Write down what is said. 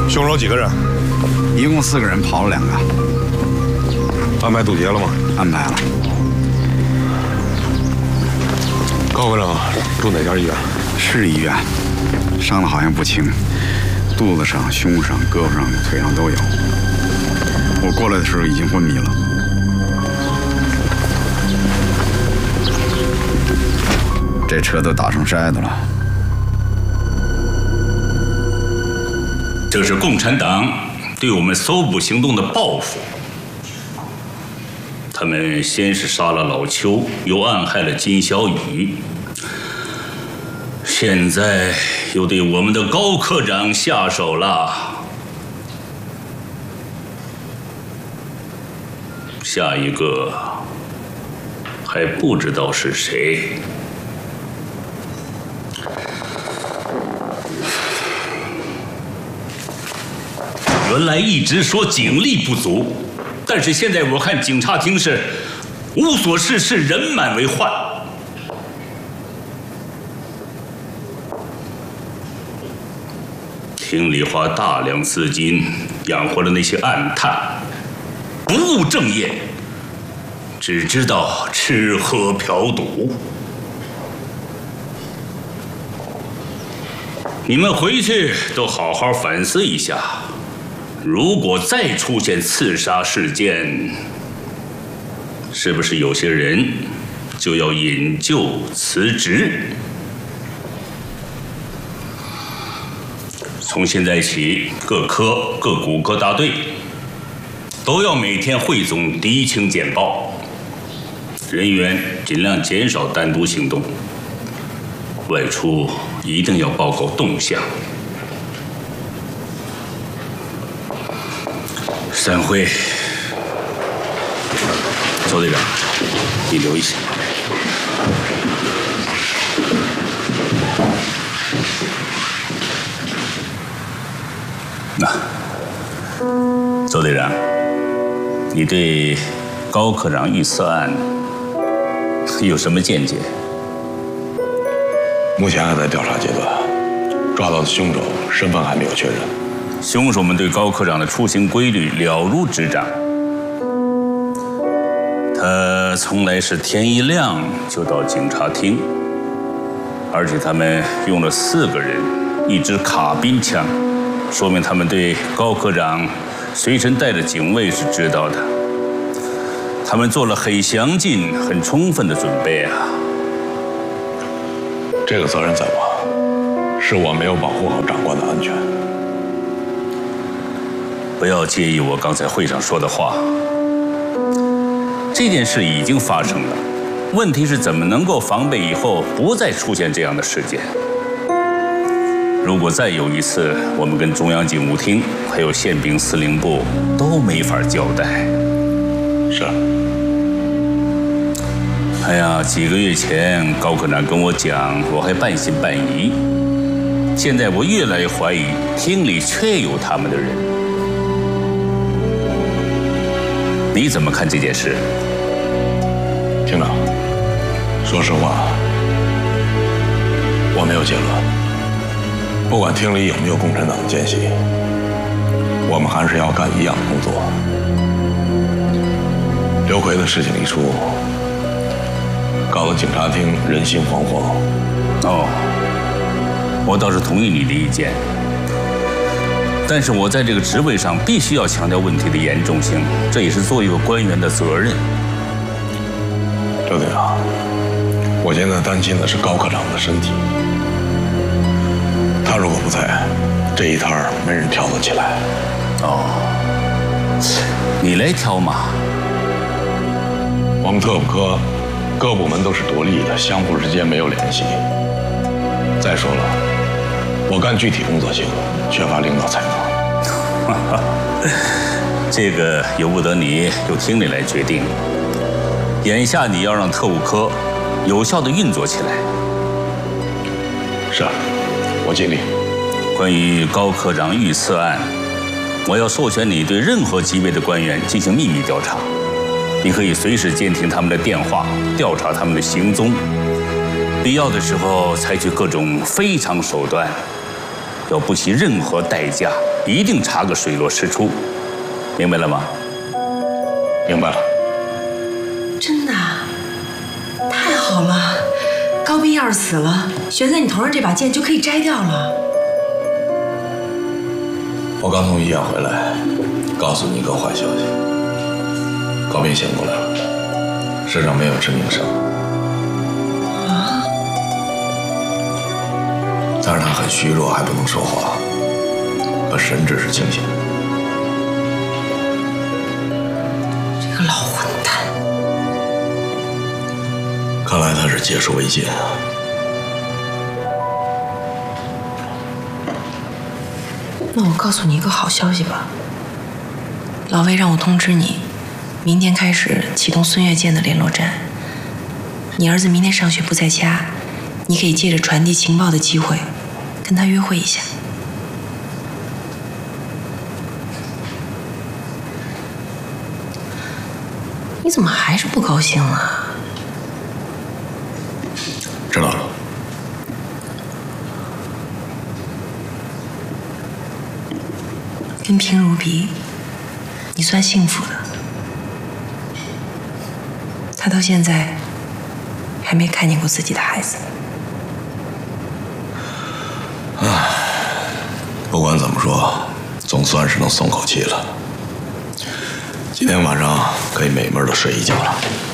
凶手几个人？ 一共4个人，跑了2个。 安排堵截了吗？ 安排了。 高科长住哪家医院？ 市医院，伤的好像不轻，肚子上、胸上、胳膊上、腿上都有。我过来的时候已经昏迷了。这车都打成筛子了。 这是共产党对我们搜捕行动的报复。他们先是杀了老邱，又暗害了金小雨，现在又对我们的高科长下手了。下一个还不知道是谁。原来一直说警力不足，但是现在我看警察厅是无所事事，人满为患。厅里花大量资金养活了那些暗探，不务正业，只知道吃喝嫖赌。你们回去都好好反思一下。如果再出现刺杀事件，是不是有些人就要引咎辞职？从现在起，各科各骨科大队都要每天汇总敌情简报，人员尽量减少单独行动，外出一定要报告动向。散会。周队长，你留一下。周队长，你对高科长遇刺案有什么见解？ 目前还在调查阶段，抓到的凶手身份还没有确认。 凶手们对高科长的出行规律了如指掌。他从来是天一亮就到警察厅，而且他们用了4个人，1支卡宾枪，说明他们对高科长随身带着警卫是知道的。他们做了很详尽、很充分的准备啊。 这个责任在我，是我没有保护好长官的安全。 不要介意我刚才会上说的话。这件事已经发生了，问题是怎么能够防备以后不再出现这样的事件？如果再有一次，我们跟中央警务厅还有宪兵司令部都没法交代。 是。 哎呀，几个月前高科长跟我讲，我还半信半疑。现在我越来越怀疑厅里确有他们的人。你怎么看这件事？ 厅长，说实话，我没有结论。不管厅里有没有共产党的奸细，我们还是要干一样的工作。刘奎的事情一出，搞得警察厅人心惶惶。 哦，我倒是同意你的意见，但是我在这个职位上必须要强调问题的严重性，这也是作为一个官员的责任。 周队长，我现在担心的是高科长的身体。他如果不在，这一摊儿没人挑得起来。 哦，你来挑嘛。 我们特务科各部门都是独立的，相互之间没有联系。再说了，我干具体工作性，缺乏领导才能。 这个由不得你，由厅里来决定。眼下你要让特务科有效地运作起来。 是，我尽力。 关于高科长遇刺案，我要授权你对任何级别的官员进行秘密调查。你可以随时监听他们的电话，调查他们的行踪，必要的时候采取各种非常手段， 要不惜任何代价，一定查个水落石出，明白了吗？ 明白了。 真的？太好了！高斌要是死了，悬在你头上这把剑就可以摘掉了。 我刚从医院回来，告诉你一个坏消息：高斌醒过来了，身上没有致命伤。 啊？ 但是他很虚弱，还不能说话，可神志是清醒的。 这个老混蛋！ 看来他是结束未尽啊。 那我告诉你一个好消息吧，老魏让我通知你，明天开始启动孙越舰的联络站。你儿子明天上学不在家，你可以借着传递情报的机会，跟他约会一下。你怎么还是不高兴啊？ 知道了。 跟平如比，你算幸福的。他到现在还没看见过自己的孩子。 唉，不管怎么说，总算是能松口气了。今天晚上可以美美的睡一觉了。